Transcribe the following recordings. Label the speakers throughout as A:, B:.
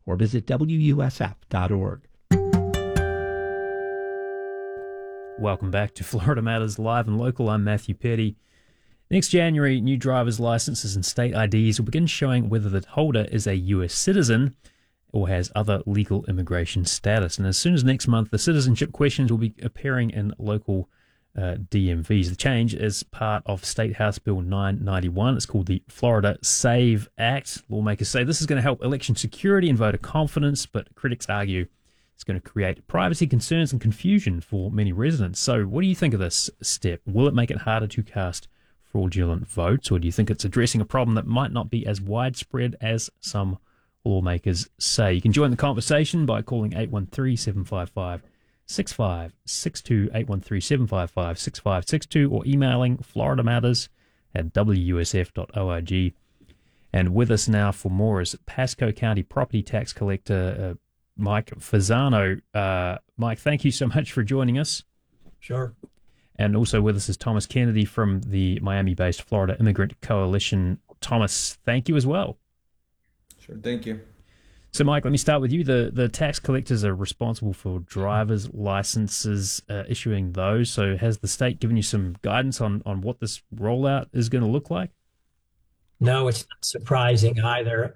A: or visit WUSF.org.
B: Welcome back to Florida Matters Live and Local. I'm Matthew Petty. Next January, new driver's licenses and state IDs will begin showing whether the holder is a U.S. citizen or has other legal immigration status. And as soon as next month, the citizenship questions will be appearing in local DMVs. The change is part of State House Bill 991. It's called the Florida SAVE Act. Lawmakers say this is going to help election security and voter confidence, but critics argue it's going to create privacy concerns and confusion for many residents. So what do you think of this step? Will it make it harder to cast fraudulent votes, or do you think it's addressing a problem that might not be as widespread as some lawmakers say? You can join the conversation by calling 813-755-6562, 813-755-6562, or emailing floridamatters@wusf.org. And with us now for more is Pasco County property tax collector Mike Fasano. Mike, thank you so much for joining us.
C: Sure.
B: And also with us is Thomas Kennedy from the Miami-based Florida Immigrant Coalition. Thomas, thank you as well.
D: Sure, thank you.
B: So, Mike, let me start with you. The tax collectors are responsible for driver's licenses, issuing those. So has the state given you some guidance on what this rollout is going to look like?
C: No, it's not surprising either.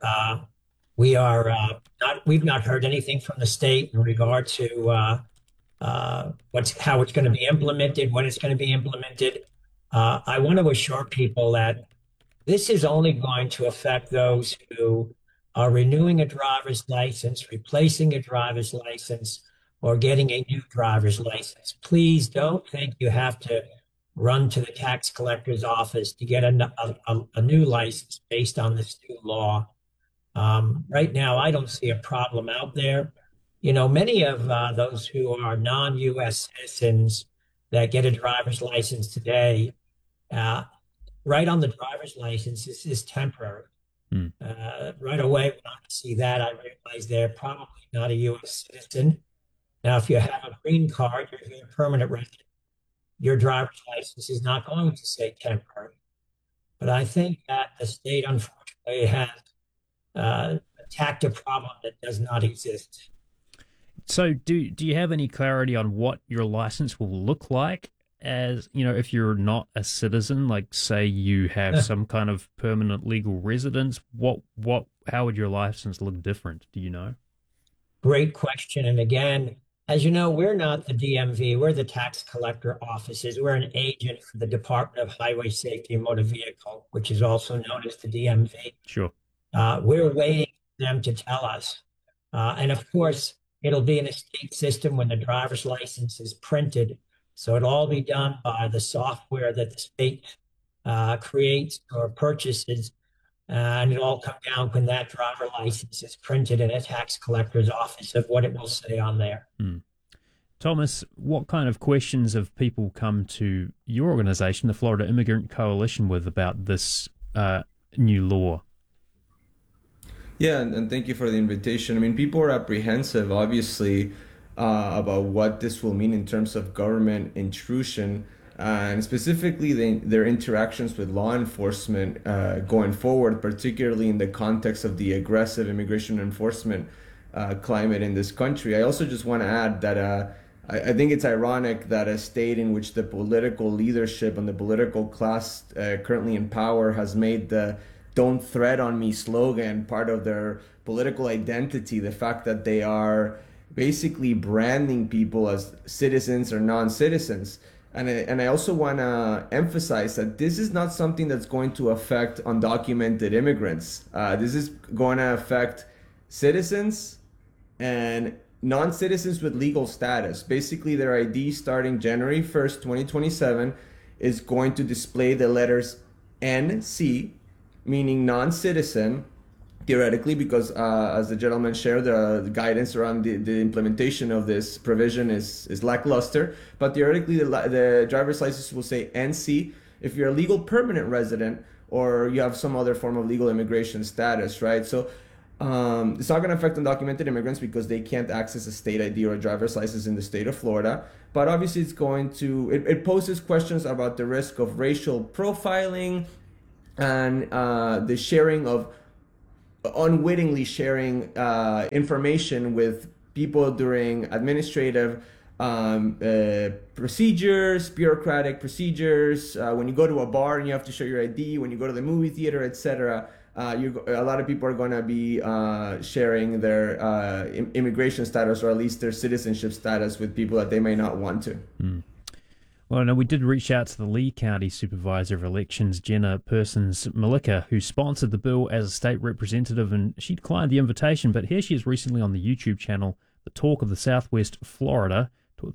C: We've not heard anything from the state in regard to how it's going to be implemented, when it's going to be implemented. I want to assure people that this is only going to affect those who are renewing a driver's license, replacing a driver's license, or getting a new driver's license. Please don't think you have to run to the tax collector's office to get a new license based on this new law. Right now, I don't see a problem out there. You know, many of those who are non-U.S. citizens that get a driver's license today, right on the driver's license, this is temporary. Right away, when I see that, I realize they're probably not a U.S. citizen. Now, if you have a green card, you're a permanent resident, your driver's license is not going to say temporary. But I think that the state, unfortunately, has attacked a problem that does not exist.
B: So do you have any clarity on what your license will look like as, you know, if you're not a citizen, like say you have some kind of permanent legal residence, how would your license look different? Do you know?
C: Great question. And again, as you know, we're not the DMV, we're the tax collector offices. We're an agent for the Department of Highway Safety and Motor Vehicle, which is also known as the DMV.
B: Sure.
C: We're waiting for them to tell us. And of course, it'll be in a state system when the driver's license is printed. So it'll all be done by the software that the state creates or purchases. And it'll all come down when that driver license is printed in a tax collector's office of what it will say on there.
B: Thomas, what kind of questions have people come to your organization, the Florida Immigrant Coalition, with about this new law?
D: Yeah, and thank you for the invitation. I mean, people are apprehensive, obviously, about what this will mean in terms of government intrusion, and specifically their interactions with law enforcement going forward, particularly in the context of the aggressive immigration enforcement climate in this country. I also just want to add that I think it's ironic that a state in which the political leadership and the political class currently in power has made the "Don't Threat on Me" slogan part of their political identity, the fact that they are basically branding people as citizens or non-citizens. And I also want to emphasize that this is not something that's going to affect undocumented immigrants. This is going to affect citizens and non-citizens with legal status. Basically, their ID starting January 1st, 2027 is going to display the letters NC, meaning non-citizen, theoretically, because as the gentleman shared, the guidance around the implementation of this provision is lackluster. But theoretically, the driver's license will say NC if you're a legal permanent resident or you have some other form of legal immigration status, right? So it's not going to affect undocumented immigrants because they can't access a state ID or a driver's license in the state of Florida. But obviously, it's going to, it poses questions about the risk of racial profiling and the sharing of unwittingly sharing information with people during administrative procedures, bureaucratic procedures. When you go to a bar and you have to show your ID, when you go to the movie theater, etc. A lot of people are going to be sharing their immigration status, or at least their citizenship status, with people that they may not want to.
B: Well, no, we did reach out to the Lee County Supervisor of Elections, Jenna Persons-Malika, who sponsored the bill as a state representative, and she declined the invitation. But here she is recently on the YouTube channel, The Talk of Southwest Florida,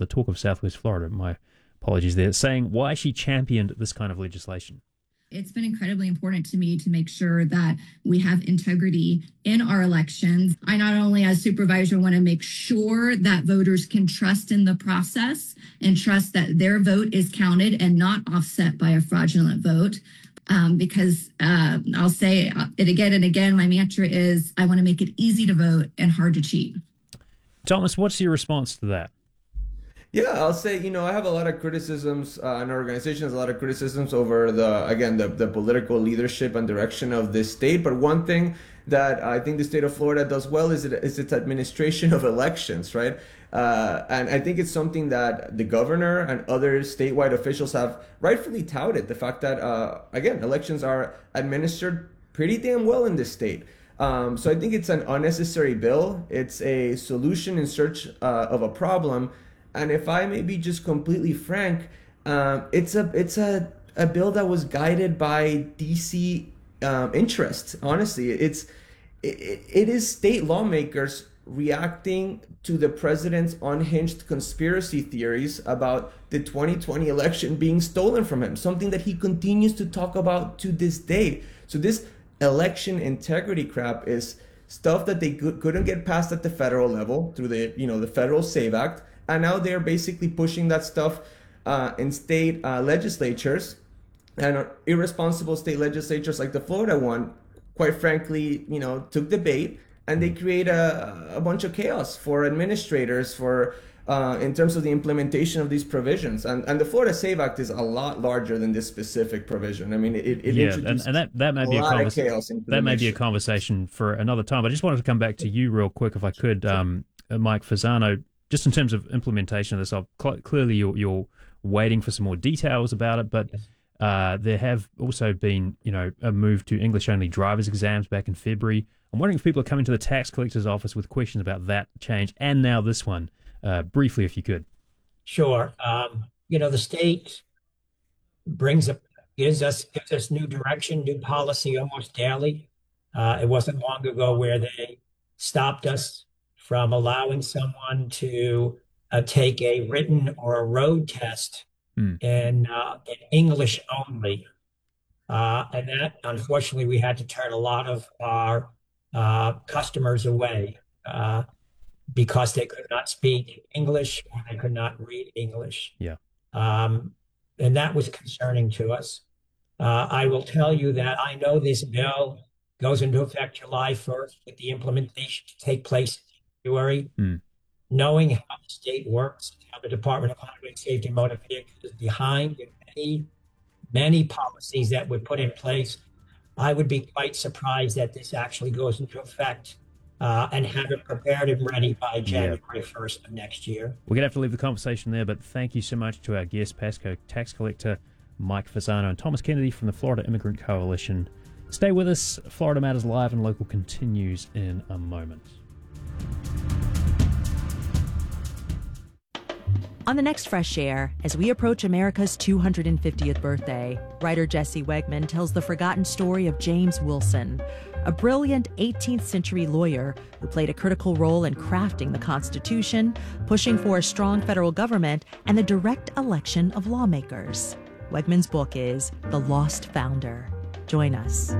B: my apologies there, saying why she championed this kind of legislation.
E: It's been incredibly important to me to make sure that we have integrity in our elections. I not only as supervisor want to make sure that voters can trust in the process and trust that their vote is counted and not offset by a fraudulent vote. Because I'll say it again and again, my mantra is I want to make it easy to vote and hard to cheat.
B: Thomas, what's your response to that?
D: Yeah, I'll say, I have a lot of criticisms, and our organization has a lot of criticisms over the political leadership and direction of this state. But one thing that I think the state of Florida does well is its administration of elections, right? And I think it's something that the governor and other statewide officials have rightfully touted, the fact that, again, elections are administered pretty damn well in this state. So I think it's an unnecessary bill. It's a solution in search of a problem. And if I may be just completely frank, it's a bill that was guided by DC interests. Honestly, it is state lawmakers reacting to the president's unhinged conspiracy theories about the 2020 election being stolen from him, something that he continues to talk about to this day. So this election integrity crap is stuff that they couldn't get passed at the federal level through the Federal SAVE Act. And now they're basically pushing that stuff in state legislatures, and irresponsible state legislatures like the Florida one, quite frankly, took the bait, and they create a bunch of chaos for administrators in terms of the implementation of these provisions. And the Florida SAVE Act is a lot larger than this specific provision. I mean, it introduces
B: and that may be that may be a conversation for another time. I just wanted to come back to you real quick, if I could, Mike Fasano. Just in terms of implementation of this, clearly you're waiting for some more details about it, but there have also been, a move to English-only driver's exams back in February. I'm wondering if people are coming to the tax collector's office with questions about that change, and now this one. Briefly, if you could.
C: Sure. The state gives us new direction, new policy almost daily. It wasn't long ago where they stopped us from allowing someone to take a written or a road test in English only. And that, unfortunately, we had to turn a lot of our customers away because they could not speak English or they could not read English.
B: Yeah.
C: And that was concerning to us. I will tell you that I know this bill goes into effect July 1st, with the implementation to take place February. Knowing how the state works, how the Department of Highway Safety and Motor Vehicles is behind many policies that were put in place, I would be quite surprised that this actually goes into effect and have it prepared and ready by January 1st of next year.
B: We're going to have to leave the conversation there, but thank you so much to our guest, Pasco tax collector Mike Fasano and Thomas Kennedy from the Florida Immigrant Coalition. Stay with us. Florida Matters Live and Local continues in a moment.
F: On the next Fresh Air, as we approach America's 250th birthday, writer Jesse Wegman tells the forgotten story of James Wilson, a brilliant 18th century lawyer who played a critical role in crafting the Constitution, pushing for a strong federal government, and the direct election of lawmakers. Wegman's book is The Lost Founder. Join us.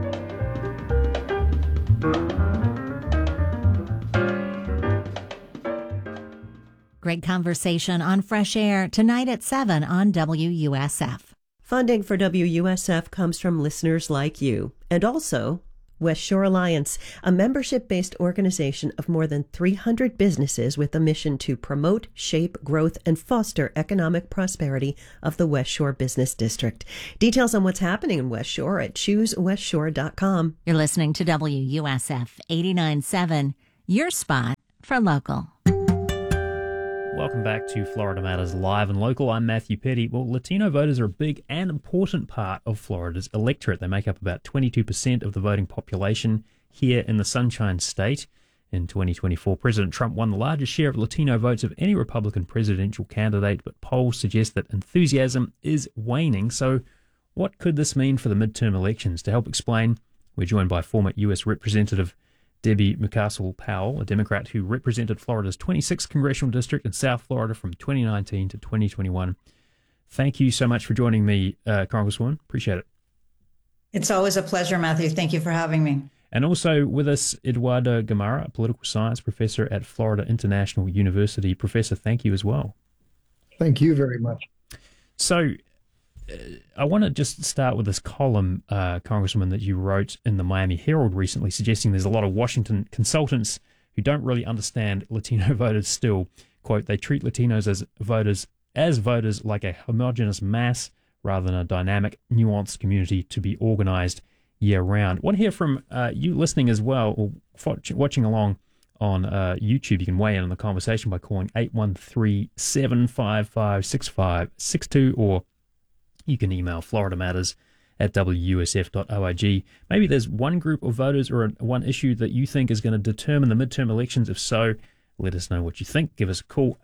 G: Great conversation on Fresh Air tonight at 7 on WUSF.
H: Funding for WUSF comes from listeners like you, and also West Shore Alliance, a membership-based organization of more than 300 businesses with a mission to promote, shape, growth, and foster economic prosperity of the West Shore Business District. Details on what's happening in West Shore at choosewestshore.com.
G: You're listening to WUSF 89.7, your spot for local.
B: Welcome back to Florida Matters Live and Local. I'm Matthew Petty. Well, Latino voters are a big and important part of Florida's electorate. They make up about 22% of the voting population here in the Sunshine State. In 2024, President Trump won the largest share of Latino votes of any Republican presidential candidate, but polls suggest that enthusiasm is waning. So what could this mean for the midterm elections? To help explain, we're joined by former U.S. Representative Debbie Mucarsel-Powell, a Democrat who represented Florida's 26th congressional district in South Florida from 2019 to 2021. Thank you so much for joining me, Congresswoman. Appreciate it.
I: It's always a pleasure, Matthew. Thank you for having me.
B: And also with us, Eduardo Gamarra, a political science professor at Florida International University. Professor, thank you as well.
J: Thank you very much.
B: So I want to just start with this column, Congresswoman, that you wrote in the Miami Herald recently, suggesting there's a lot of Washington consultants who don't really understand Latino voters still. Quote, they treat Latinos as voters like a homogenous mass rather than a dynamic, nuanced community to be organized year-round. I want to hear from you listening as well, or watching along on YouTube. You can weigh in on the conversation by calling 813-755-6562, or you can email floridamatters@wusf.org. Maybe there's one group of voters or one issue that you think is going to determine the midterm elections. If so, let us know what you think. Give us a call,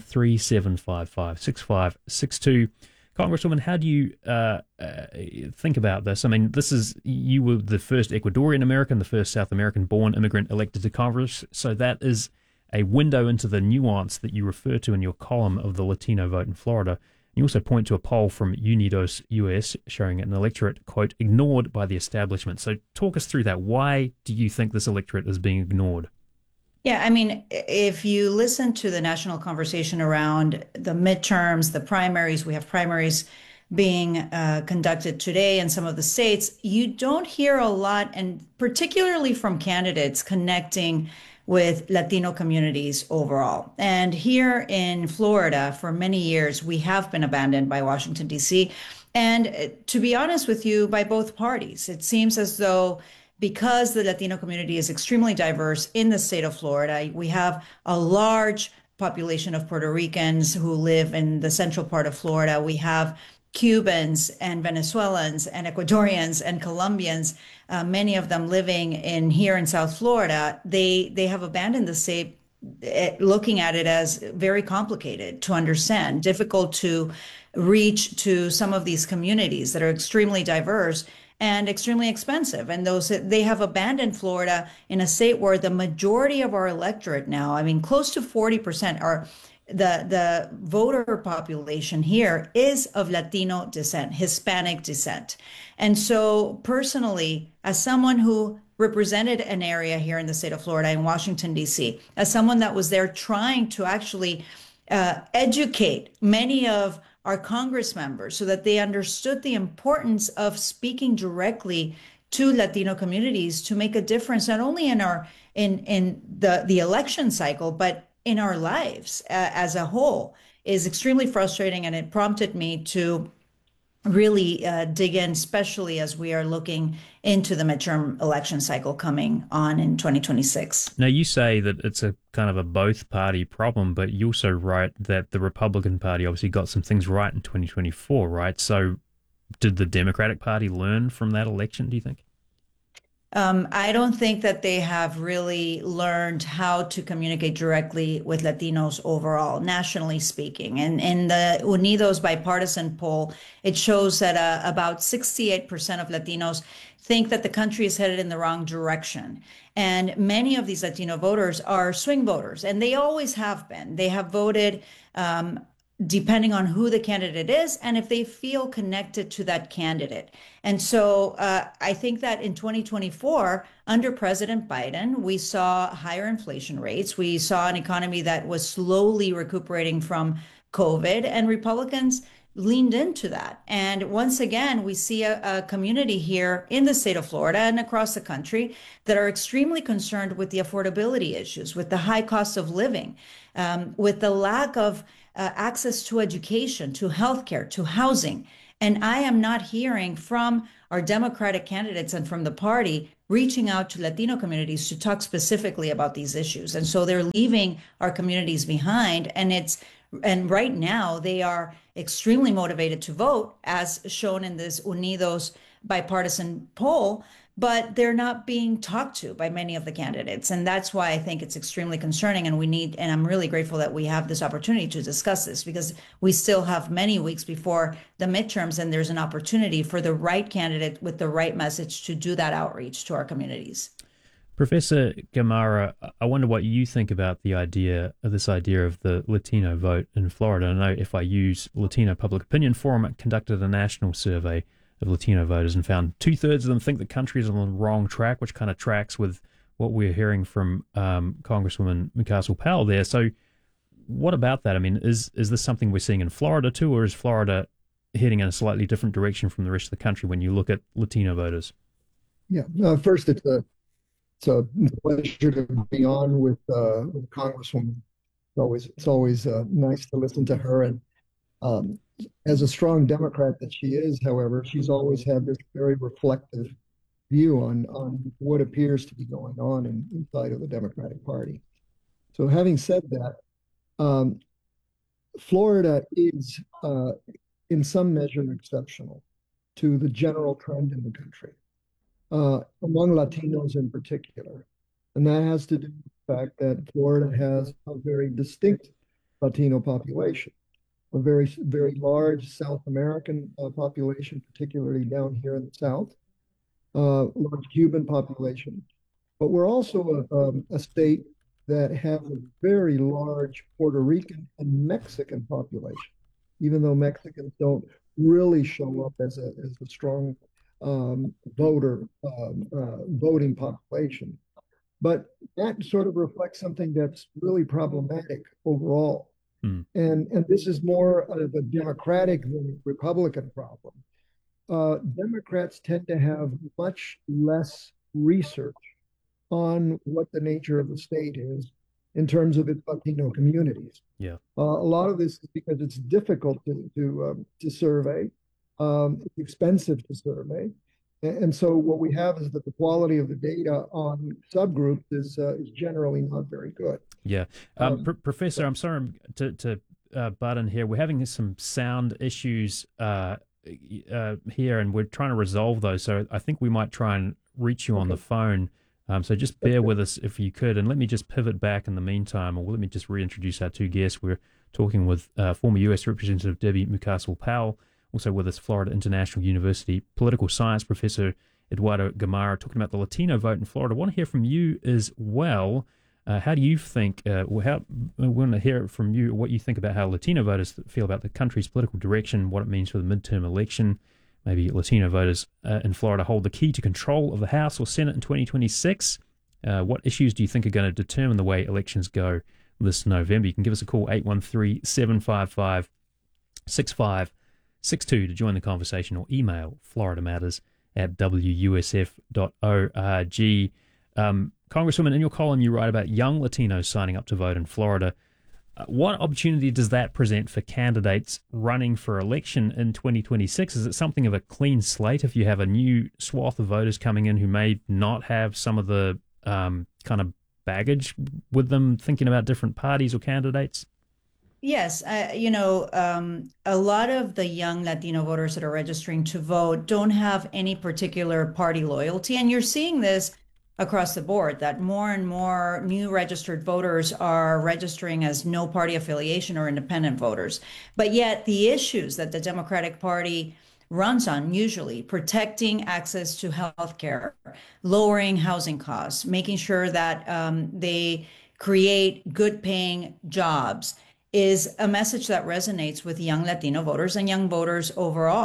B: 813-755-6562. Congresswoman, how do you think about this? I mean, you were the first Ecuadorian American, the first South American-born immigrant elected to Congress, so that is a window into the nuance that you refer to in your column of the Latino vote in Florida. You also point to a poll from Unidos US showing an electorate, quote, ignored by the establishment. So talk us through that. Why do you think this electorate is being ignored?
I: Yeah, I mean, if you listen to the national conversation around the midterms, the primaries, we have primaries being conducted today in some of the states, you don't hear a lot, and particularly from candidates connecting with Latino communities overall. And here in Florida, for many years, we have been abandoned by Washington, D.C. And to be honest with you, by both parties. It seems as though because the Latino community is extremely diverse in the state of Florida, we have a large population of Puerto Ricans who live in the central part of Florida. We have Cubans and Venezuelans and Ecuadorians and Colombians, many of them living here in South Florida. They have abandoned the state, looking at it as very complicated to understand, difficult to reach to some of these communities that are extremely diverse and extremely expensive. And they have abandoned Florida in a state where the majority of our electorate now, I mean, close to 40% are the voter population here is of Latino descent, Hispanic descent. And so personally, as someone who represented an area here in the state of Florida, in Washington, D.C., as someone that was there trying to actually educate many of our Congress members so that they understood the importance of speaking directly to Latino communities to make a difference, not only in the election cycle, but in our lives as a whole, is extremely frustrating. And it prompted me to really dig in, especially as we are looking into the midterm election cycle coming on in 2026.
B: Now, you say that it's a kind of a both party problem, but you also write that the Republican Party obviously got some things right in 2024, right? So did the Democratic Party learn from that election, do you think?
I: I don't think that they have really learned how to communicate directly with Latinos overall, nationally speaking. And in the Unidos bipartisan poll, it shows that about 68% of Latinos think that the country is headed in the wrong direction. And many of these Latino voters are swing voters, and they always have been. They have voted depending on who the candidate is and if they feel connected to that candidate. And so I think that in 2024, under President Biden, we saw higher inflation rates. We saw an economy that was slowly recuperating from COVID, and Republicans leaned into that. And once again, we see a community here in the state of Florida and across the country that are extremely concerned with the affordability issues, with the high cost of living, with the lack of access to education, to healthcare, to housing. And I am not hearing from our Democratic candidates and from the party reaching out to Latino communities to talk specifically about these issues. And so they're leaving our communities behind. And right now they are extremely motivated to vote, as shown in this Unidos bipartisan poll, but they're not being talked to by many of the candidates. And that's why I think it's extremely concerning. And I'm really grateful that we have this opportunity to discuss this, because we still have many weeks before the midterms, and there's an opportunity for the right candidate with the right message to do that outreach to our communities.
B: Professor Gamarra, I wonder what you think about this idea of the Latino vote in Florida. I know FIU's Latino Public Opinion Forum conducted a national survey of Latino voters and found 2/3 of them think the country is on the wrong track, which kind of tracks with what we're hearing from Congresswoman Mukasey-Powell there. So what about that? I mean, is this something we're seeing in Florida too, or is Florida heading in a slightly different direction from the rest of the country when you look at Latino voters?
J: Yeah, first, it's a pleasure to be on with Congresswoman. It's always nice to listen to her. And as a strong Democrat that she is, however, she's always had this very reflective view on what appears to be going on inside of the Democratic Party. So having said that, Florida is in some measure exceptional to the general trend in the country, among Latinos in particular. And that has to do with the fact that Florida has a very distinct Latino population, a very, very large South American population, particularly down here in the South, large Cuban population. But we're also a state that has a very large Puerto Rican and Mexican population, even though Mexicans don't really show up as a strong voting population. But that sort of reflects something that's really problematic overall. And this is more of a Democratic than Republican problem. Democrats tend to have much less research on what the nature of the state is in terms of its Latino communities.
B: Yeah.
J: A lot of this is because it's difficult to survey. It's expensive to survey. And so what we have is that the quality of the data on subgroups is generally not very good.
B: Yeah. Professor, I'm sorry to butt in here. We're having some sound issues here, and we're trying to resolve those. So I think we might try and reach you on the phone. So just bear with us if you could. And let me just pivot back in the meantime, or let me just reintroduce our two guests. We're talking with former U.S. Representative Debbie Mukasey-Powell, also with us, Florida International University political science professor Eduardo Gamarra, talking about the Latino vote in Florida. I want to hear from you as well. How do you think, we want to hear from you what you think about how Latino voters feel about the country's political direction, what it means for the midterm election. Maybe Latino voters in Florida hold the key to control of the House or Senate in 2026. What issues do you think are going to determine the way elections go this November? You can give us a call, 813-755-6562 to join the conversation, or email floridamatters@wusf.org. Congresswoman, in your column, you write about young Latinos signing up to vote in Florida. What opportunity does that present for candidates running for election in 2026? Is it something of a clean slate if you have a new swath of voters coming in who may not have some of the kind of baggage with them thinking about different parties or candidates?
I: Yes, a lot of the young Latino voters that are registering to vote don't have any particular party loyalty. And you're seeing this across the board, that more and more new registered voters are registering as no party affiliation or independent voters. But yet the issues that the Democratic Party runs on, usually protecting access to health care, lowering housing costs, making sure that they create good paying jobs, is a message that resonates with young Latino voters and young voters overall.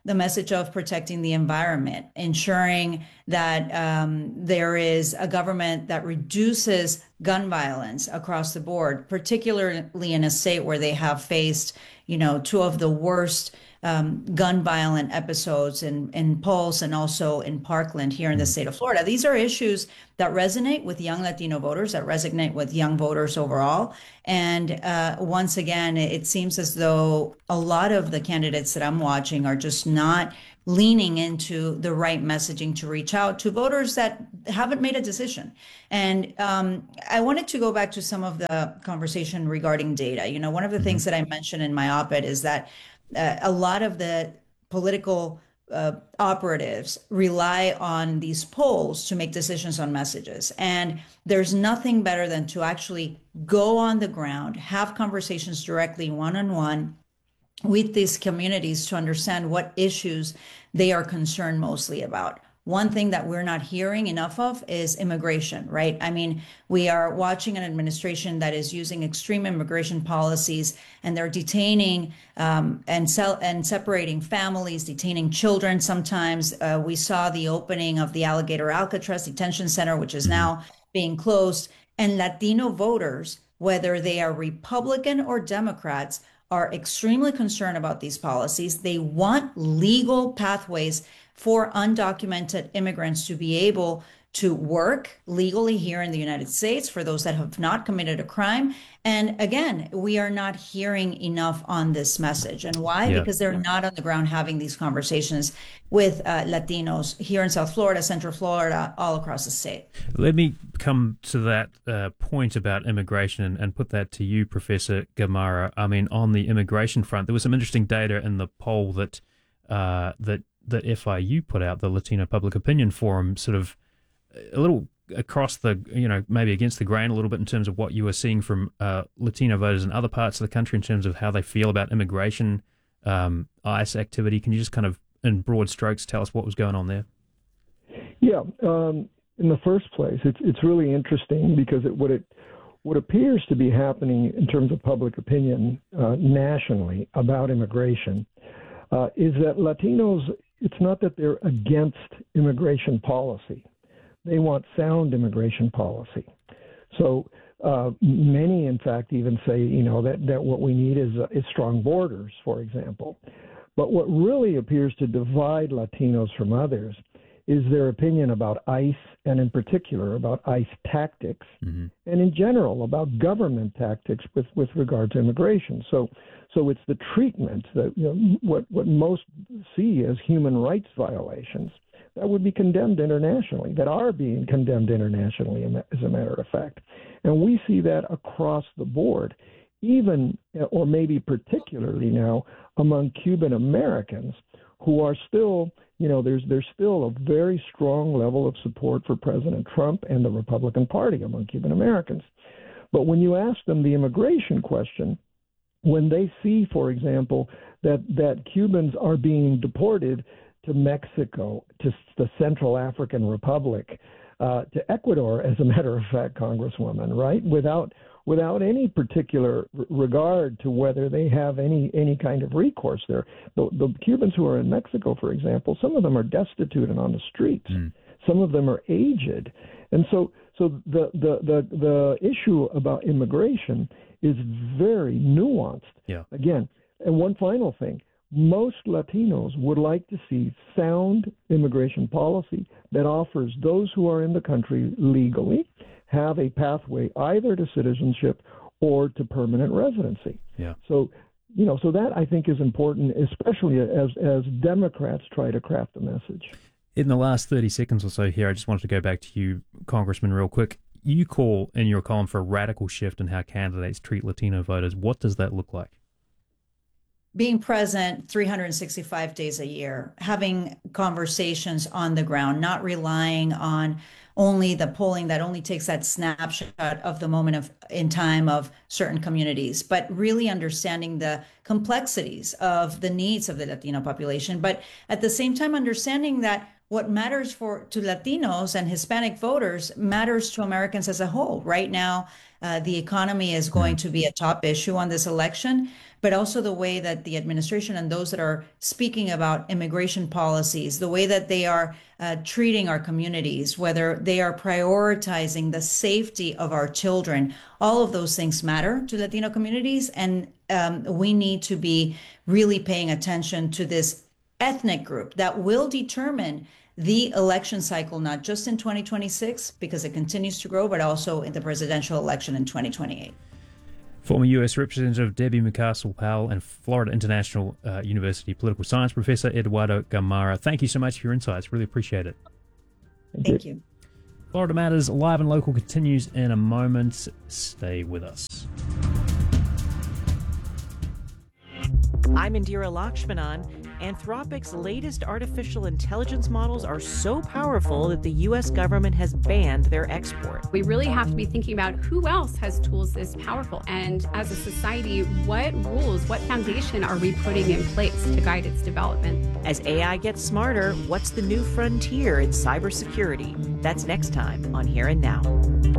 I: the message of protecting the environment, ensuring that there is a government that reduces gun violence across the board, particularly in a state where they have faced, two of the worst gun violent episodes in Pulse and also in Parkland here in the state of Florida. These are issues that resonate with young Latino voters, that resonate with young voters overall. And once again, it seems as though a lot of the candidates that I'm watching are just not leaning into the right messaging to reach out to voters that haven't made a decision. And I wanted to go back to some of the conversation regarding data. One of the things that I mentioned in my op-ed is that a lot of the political operatives rely on these polls to make decisions on messages. And there's nothing better than to actually go on the ground, have conversations directly one-on-one with these communities to understand what issues they are concerned mostly about. One thing that we're not hearing enough of is immigration, right? I mean, we are watching an administration that is using extreme immigration policies, and they're detaining and separating families, detaining children. Sometimes we saw the opening of the Alligator Alcatraz Detention Center, which is now being closed. And Latino voters, whether they are Republican or Democrats, are extremely concerned about these policies. They want legal pathways for undocumented immigrants to be able to work legally here in the United States, for those that have not committed a crime. And again, we are not hearing enough on this message. And why?
B: Yeah.
I: Because they're not on the ground having these conversations with Latinos here in South Florida, Central Florida, all across the state.
B: Let me come to that point about immigration and put that to you, Professor Gamarra. I mean, on the immigration front, there was some interesting data in the poll that FIU put out, the Latino Public Opinion Forum, sort of a little across the, maybe against the grain a little bit in terms of what you were seeing from Latino voters in other parts of the country in terms of how they feel about immigration, ICE activity. Can you just kind of, in broad strokes, tell us what was going on there?
J: Yeah. In the first place, it's really interesting because what appears to be happening in terms of public opinion nationally about immigration is that Latinos, it's not that they're against immigration policy. They want sound immigration policy. So many, in fact, even say, that what we need is strong borders, for example. But what really appears to divide Latinos from others is their opinion about ICE, and in particular about ICE tactics, and in general about government tactics with regard to immigration. So it's the treatment that what most see as human rights violations that would be condemned internationally, that are being condemned internationally, as a matter of fact. And we see that across the board, even, or maybe particularly now, among Cuban Americans who are still, there's still a very strong level of support for President Trump and the Republican Party among Cuban Americans. But when you ask them the immigration question, when they see, for example, that Cubans are being deported to Mexico, to the Central African Republic, to Ecuador, as a matter of fact, Congresswoman, right? Without any particular regard to whether they have any kind of recourse there. The Cubans who are in Mexico, for example, some of them are destitute and on the streets. Some of them are aged. And so the issue about immigration is very nuanced.
B: Yeah.
J: Again, and one final thing. Most Latinos would like to see sound immigration policy that offers those who are in the country legally have a pathway either to citizenship or to permanent residency.
B: Yeah.
J: So that I think is important, especially as Democrats try to craft a message.
B: In the last 30 seconds or so here, I just wanted to go back to you, Congressman, real quick. You call in your column for a radical shift in how candidates treat Latino voters. What does that look like?
I: Being present 365 days a year, having conversations on the ground, not relying on only the polling that only takes that snapshot of the moment in time of certain communities, but really understanding the complexities of the needs of the Latino population. But at the same time, understanding that what matters to Latinos and Hispanic voters matters to Americans as a whole. Right now, the economy is going to be a top issue on this election, but also the way that the administration and those that are speaking about immigration policies, the way that they are treating our communities, whether they are prioritizing the safety of our children, all of those things matter to Latino communities. And we need to be really paying attention to this ethnic group that will determine the election cycle, not just in 2026, because it continues to grow, but also in the presidential election in 2028.
B: Former U.S. Representative Debbie McCaskill-Powell and Florida International University political science professor Eduardo Gamarra, thank you so much for your insights. Really appreciate it.
I: Thank you.
B: Florida Matters Live and Local continues in a moment. Stay with us.
F: I'm Indira Lakshmanan. Anthropic's latest artificial intelligence models are so powerful that the U.S. government has banned their export.
K: We really have to be thinking about who else has tools this powerful. And as a society, what rules, what foundation are we putting in place to guide its development?
F: As AI gets smarter, what's the new frontier in cybersecurity? That's next time on Here and Now.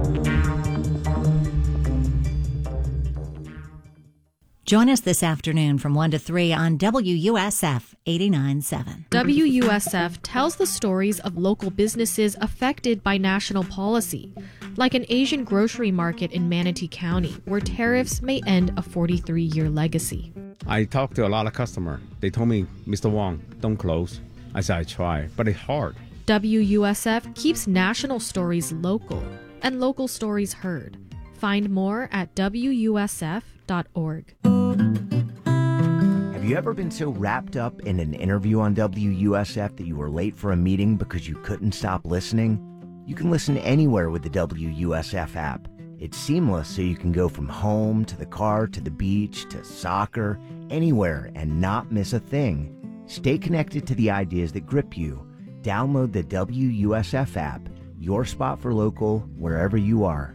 G: Join us this afternoon from 1 to 3 on WUSF 89.7.
L: WUSF tells the stories of local businesses affected by national policy, like an Asian grocery market in Manatee County, where tariffs may end a 43-year legacy.
M: I talked to a lot of customers. They told me, Mr. Wong, don't close. I said, I try, but it's hard.
L: WUSF keeps national stories local and local stories heard. Find more at WUSF.org.
N: Have you ever been so wrapped up in an interview on WUSF that you were late for a meeting because you couldn't stop listening? You can listen anywhere with the WUSF app. It's seamless, so you can go from home to the car to the beach to soccer, anywhere, and not miss a thing. Stay connected to the ideas that grip you. Download the WUSF app, your spot for local, wherever you are.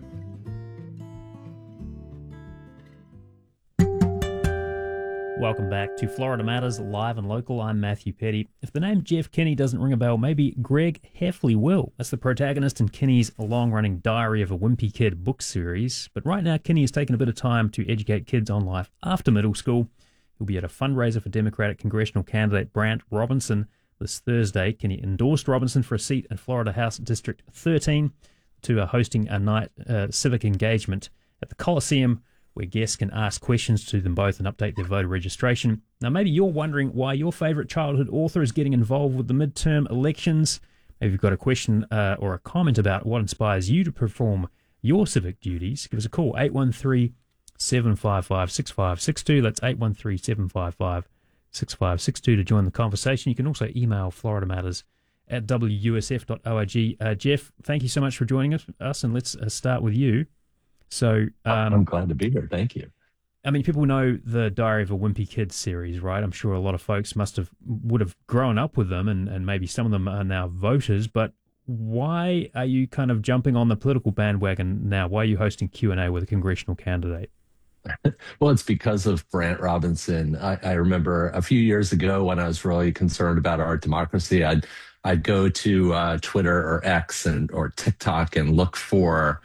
B: Welcome back to Florida Matters Live and Local. I'm Matthew Petty. If the name Jeff Kinney doesn't ring a bell, maybe Greg Heffley will. That's the protagonist in Kinney's long-running Diary of a Wimpy Kid book series. But right now, Kinney has taken a bit of time to educate kids on life after middle school. He'll be at a fundraiser for Democratic congressional candidate Brant Robinson this Thursday. Kinney endorsed Robinson for a seat in Florida House District 13 to hosting a night civic engagement at the Coliseum, where guests can ask questions to them both and update their voter registration. Now, maybe you're wondering why your favourite childhood author is getting involved with the midterm elections. Maybe you've got a question or a comment about what inspires you to perform your civic duties. Give us a call, 813-755-6562. That's 813-755-6562 to join the conversation. You can also email floridamatters@wusf.org. Jeff, thank you so much for joining us, and let's start with you. So
O: I'm glad to be here. Thank you.
B: I mean, people know the Diary of a Wimpy Kid series, right? I'm sure a lot of folks would have grown up with them, and maybe some of them are now voters. But why are you kind of jumping on the political bandwagon now? Why are you hosting Q&A with a congressional candidate?
O: Well, it's because of Brant Robinson. I remember a few years ago when I was really concerned about our democracy, I'd go to Twitter or X or TikTok and look for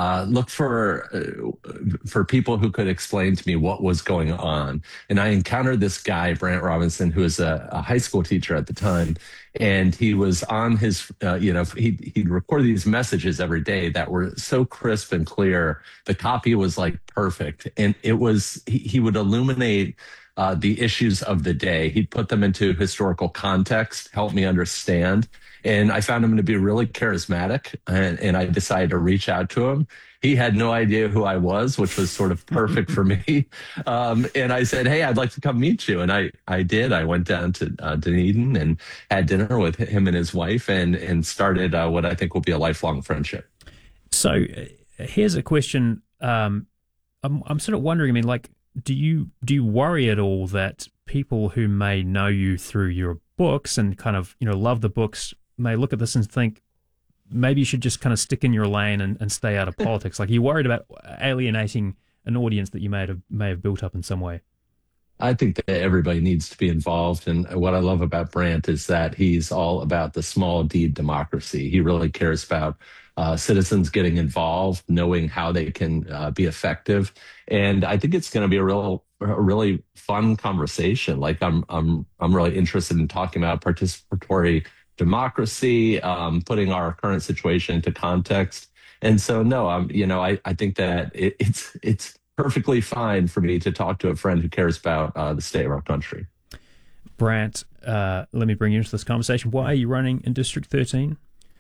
O: people who could explain to me what was going on. And I encountered this guy, Brant Robinson, who was a high school teacher at the time, and he was on his, he'd record these messages every day that were so crisp and clear. The copy was like perfect, and it was he would illuminate the issues of the day. He'd put them into historical context, help me understand. And I found him to be really charismatic, and I decided to reach out to him. He had no idea who I was, which was sort of perfect for me. And I said, hey, I'd like to come meet you. And I did. I went down to Dunedin and had dinner with him and his wife and started what I think will be a lifelong friendship.
B: So here's a question. I'm sort of wondering, I mean, like, do you worry at all that people who may know you through your books and kind of, love the books may look at this and think maybe you should just kind of stick in your lane and stay out of politics? Like, are you worried about alienating an audience that you may have built up in some way?
O: I think that everybody needs to be involved. And what I love about Brandt is that he's all about the small d democracy. He really cares about citizens getting involved, knowing how they can be effective. And I think it's going to be a really fun conversation. Like I'm really interested in talking about participatory democracy, putting our current situation into context. And so, no, I think that it's perfectly fine for me to talk to a friend who cares about the state of our country.
B: Brandt, let me bring you into this conversation. Why are you running in District 13?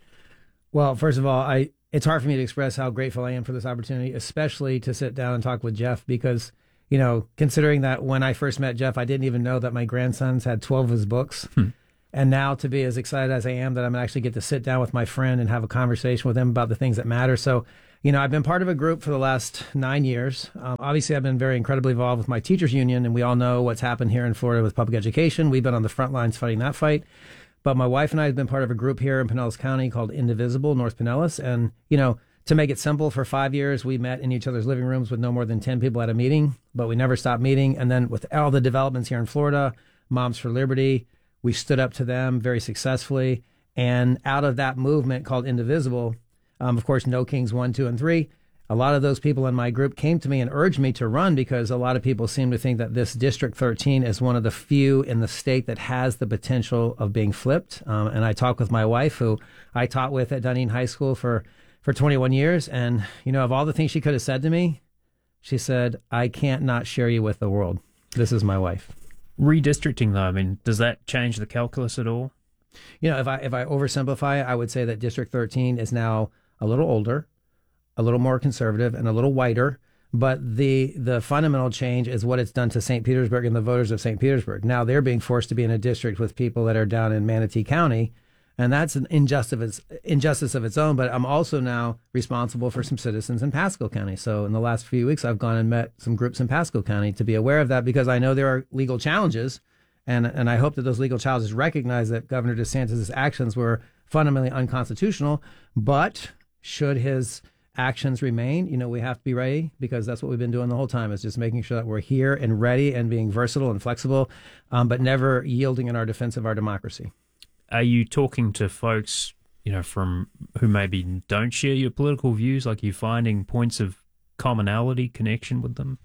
P: Well, first of all, it's hard for me to express how grateful I am for this opportunity, especially to sit down and talk with Jeff, because, considering that when I first met Jeff, I didn't even know that my grandsons had 12 of his books. And now to be as excited as I am that I'm actually get to sit down with my friend and have a conversation with him about the things that matter. So, I've been part of a group for the last 9 years. Obviously, I've been very incredibly involved with my teachers union, and we all know what's happened here in Florida with public education. We've been on the front lines fighting that fight. But my wife and I have been part of a group here in Pinellas County called Indivisible, North Pinellas. And, to make it simple, for 5 years, we met in each other's living rooms with no more than 10 people at a meeting, but we never stopped meeting. And then with all the developments here in Florida, Moms for Liberty, we stood up to them very successfully. And out of that movement called Indivisible, of course, No Kings 1, 2, and 3, a lot of those people in my group came to me and urged me to run because a lot of people seem to think that this District 13 is one of the few in the state that has the potential of being flipped. And I talked with my wife, who I taught with at Dunedin High School for 21 years. And, of all the things she could have said to me, she said, I can't not share you with the world. This is my wife.
B: Redistricting, though, does that change the calculus at all?
P: If I oversimplify it, I would say that District 13 is now a little older, a little more conservative, and a little whiter. But the fundamental change is what it's done to St. Petersburg and the voters of St. Petersburg. Now they're being forced to be in a district with people that are down in Manatee County, and that's an injustice of its own. But I'm also now responsible for some citizens in Pasco County. So in the last few weeks, I've gone and met some groups in Pasco County to be aware of that, because I know there are legal challenges, and I hope that those legal challenges recognize that Governor DeSantis' actions were fundamentally unconstitutional. But should his actions remain, we have to be ready, because that's what we've been doing the whole time, is just making sure that we're here and ready and being versatile and flexible, but never yielding in our defense of our democracy.
B: Are you talking to folks, from who maybe don't share your political views? Like, you finding points of commonality, connection with them?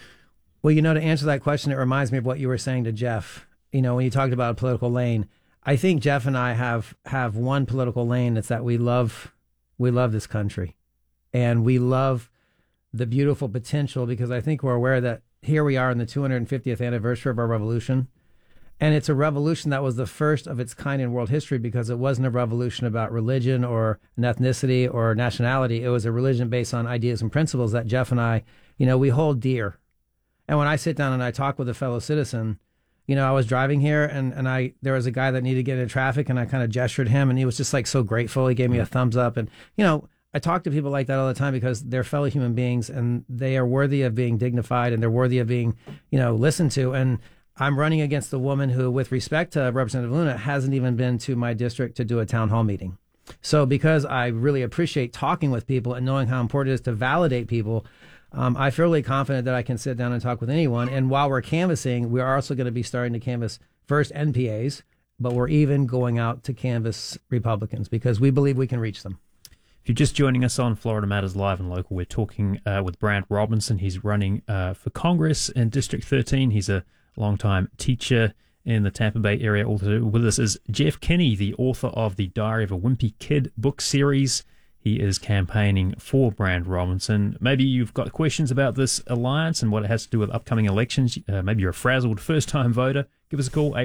P: Well, to answer that question, it reminds me of what you were saying to Jeff. When you talked about a political lane, I think Jeff and I have one political lane. It's that we love this country, and we love the beautiful potential, because I think we're aware that here we are in the 250th anniversary of our revolution. And it's a revolution that was the first of its kind in world history, because it wasn't a revolution about religion or an ethnicity or nationality. It was a religion based on ideas and principles that Jeff and I, we hold dear. And when I sit down and I talk with a fellow citizen, I was driving here and there was a guy that needed to get into traffic, and I kind of gestured him, and he was just like so grateful. He gave me a thumbs up. And, I talk to people like that all the time, because they're fellow human beings, and they are worthy of being dignified, and they're worthy of being, listened to. And I'm running against a woman who, with respect to Representative Luna, hasn't even been to my district to do a town hall meeting. So because I really appreciate talking with people and knowing how important it is to validate people, I feel really confident that I can sit down and talk with anyone. And while we're canvassing, we are also going to be starting to canvass first NPAs, but we're even going out to canvass Republicans, because we believe we can reach them.
B: If you're just joining us on Florida Matters Live and Local, we're talking with Brandt Robinson. He's running for Congress in District 13. He's a longtime teacher in the Tampa Bay area. Also with us is Jeff Kinney, the author of the Diary of a Wimpy Kid book series. He is campaigning for Brandt Robinson. Maybe you've got questions about this alliance and what it has to do with upcoming elections. Maybe you're a frazzled first-time voter. Give us a call,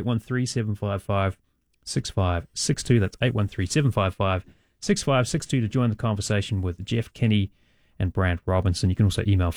B: 813-755-6562. That's 813-755-6562 to join the conversation with Jeff Kinney and Brandt Robinson. You can also email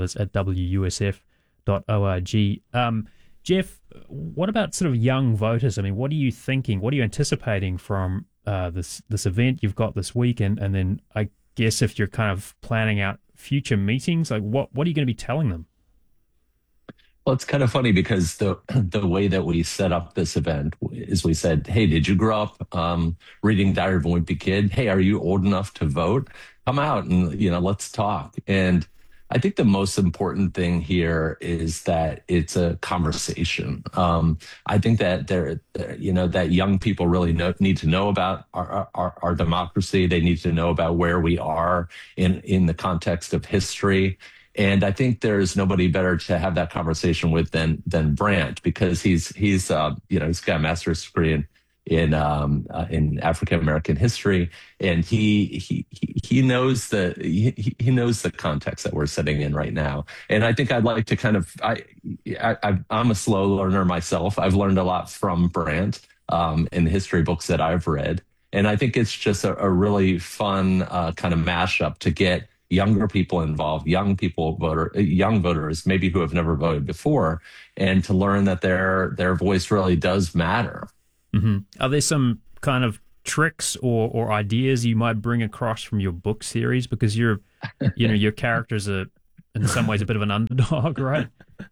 B: floridamatters@wusf.org. Jeff, what about sort of young voters? What are you thinking? What are you anticipating from this event you've got this week? And then I guess if you're kind of planning out future meetings, like what are you going to be telling them?
O: Well, it's kind of funny because the way that we set up this event is we said, hey, did you grow up reading Diary of a Wimpy Kid? Hey, are you old enough to vote? Come out and, let's talk. And I think the most important thing here is that it's a conversation. I think that that young people really need to know about our democracy. They need to know about where we are in the context of history. And I think there's nobody better to have that conversation with than Brant, because he's got a master's degree in African American history, and he knows he knows the context that we're sitting in right now. And I think I'd like to I'm a slow learner myself. I've learned a lot from Brant in the history books that I've read, and I think it's just a really fun kind of mashup to get younger people involved, young voters, maybe who have never voted before, and to learn that their voice really does matter.
B: Mm-hmm. Are there some kind of tricks or ideas you might bring across from your book series? Because your characters are in some ways a bit of an underdog, right?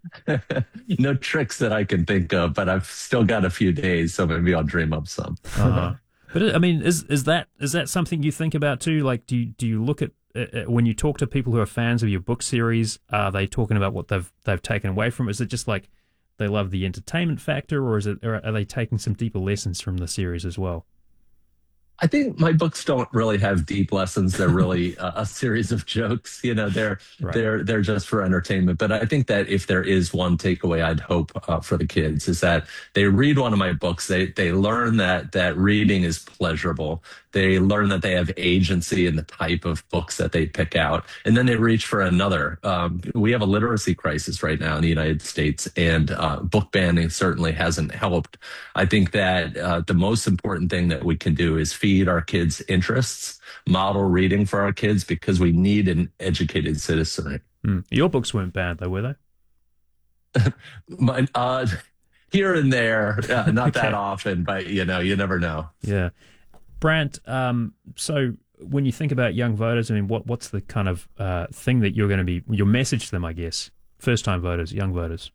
O: No tricks that I can think of, but I've still got a few days, so maybe I'll dream up some.
B: But I mean, is that something you think about too? Like, do you look at when you talk to people who are fans of your book series? Are they talking about what they've taken away from it? Is it just like they love the entertainment factor, or are they taking some deeper lessons from the series as well?
O: I think my books don't really have deep lessons. They're really a series of jokes. They're just for entertainment. But I think that if there is one takeaway I'd hope for the kids is that they read one of my books. They learn that reading is pleasurable. They learn that they have agency in the type of books that they pick out, and then they reach for another. We have a literacy crisis right now in the United States, and book banning certainly hasn't helped. I think that the most important thing that we can do is feed our kids' interests, model reading for our kids, because we need an educated citizenry.
B: Your books weren't bad, though, were they?
O: Here and there, not that often, but you never know.
B: Yeah. Brant, so when you think about young voters, I mean, what's the kind of thing that you're going to be, your message to them, I guess, first-time voters, young voters?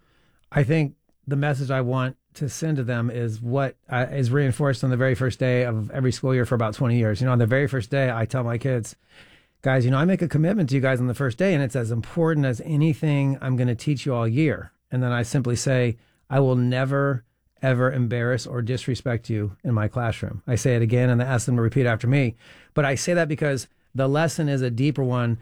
P: I think the message I want to send to them is what is reinforced on the very first day of every school year for about 20 years. On the very first day, I tell my kids, guys, I make a commitment to you guys on the first day, and it's as important as anything I'm going to teach you all year. And then I simply say, I will never, ever embarrass or disrespect you in my classroom. I say it again, and I ask them to repeat after me. But I say that because the lesson is a deeper one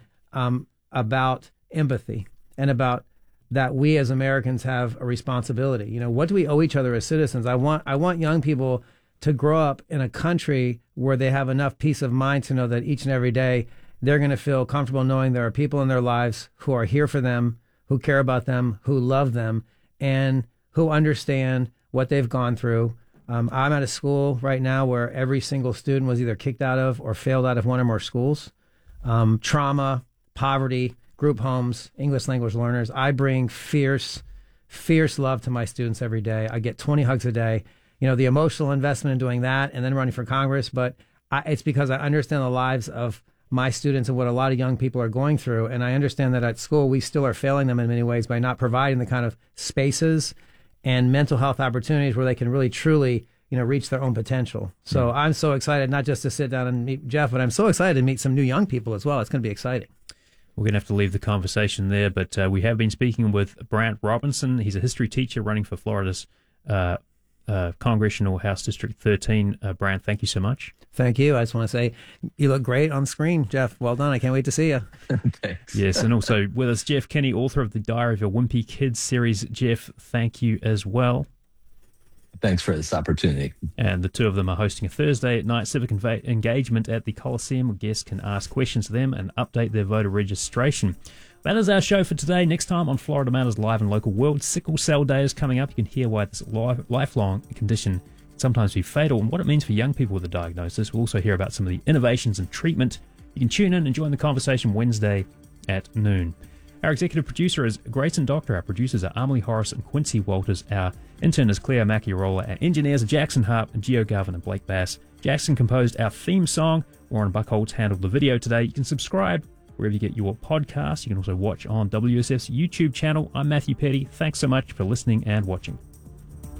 P: about empathy and about that we as Americans have a responsibility. What do we owe each other as citizens? I want young people to grow up in a country where they have enough peace of mind to know that each and every day they're going to feel comfortable knowing there are people in their lives who are here for them, who care about them, who love them, and who understand what they've gone through. I'm at a school right now where every single student was either kicked out of or failed out of one or more schools. Trauma, poverty, group homes, English language learners. I bring fierce love to my students every day. I get 20 hugs a day. The emotional investment in doing that and then running for Congress, but it's because I understand the lives of my students and what a lot of young people are going through. And I understand that at school, we still are failing them in many ways by not providing the kind of spaces and mental health opportunities where they can really, truly, reach their own potential. So I'm so excited, not just to sit down and meet Jeff, but I'm so excited to meet some new young people as well. It's going to be exciting.
B: We're going to have to leave the conversation there, but we have been speaking with Brant Robinson. He's a history teacher running for Florida's Congressional House District 13. Brant, thank you so much.
P: Thank you. I just want to say you look great on screen, Jeff. Well done. I can't wait to see you.
O: Thanks.
B: Yes, and also with us, Jeff Kinney, author of the Diary of a Wimpy Kid series. Jeff, thank you as well.
O: Thanks for this opportunity.
B: And the two of them are hosting a Thursday night civic engagement at the Coliseum where guests can ask questions to them and update their voter registration. That is our show for today. Next time on Florida Matters Live and Local, World Sickle Cell Day is coming up. You can hear why this lifelong condition can sometimes be fatal and what it means for young people with a diagnosis. We'll also hear about some of the innovations in treatment. You can tune in and join the conversation Wednesday at noon. Our executive producer is Grayson Doctor. Our producers are Amelie Horace and Quincy Walters. Our intern is Claire Macchiarola. Our engineers are Jackson Harp, Gio Garvin, and Blake Bass. Jackson composed our theme song. Warren Buchholz handled the video today. You can subscribe wherever you get your podcasts. You can also watch on WSF's YouTube channel. I'm Matthew Petty. Thanks so much for listening and watching.